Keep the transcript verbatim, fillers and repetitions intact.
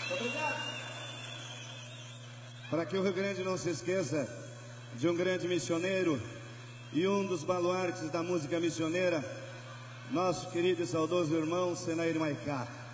Obrigado. Para que o Rio Grande não se esqueça de um grande missioneiro e um dos baluartes da música missioneira, nosso querido e saudoso irmão Senair Maicá.